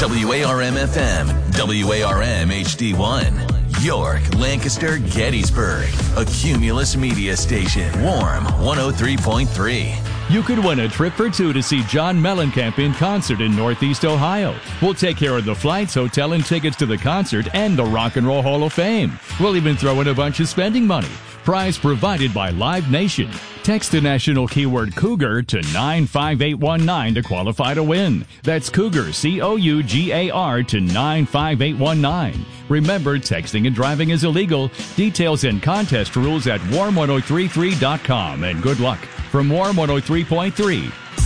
WARM-FM, WARM HD1. York, Lancaster, Gettysburg. A Cumulus Media Station. Warm 103.3. You could win a trip for two to see John Mellencamp in concert in Northeast Ohio. We'll take care of the flights, hotel, and tickets to the concert and the Rock and Roll Hall of Fame. We'll even throw in a bunch of spending money. Prize provided by Live Nation. Text the national keyword Cougar to 95819 to qualify to win. That's Cougar, C-O-U-G-A-R, to 95819. Remember, texting and driving is illegal. Details and contest rules at warm1033.com. And good luck from Warm 103.3.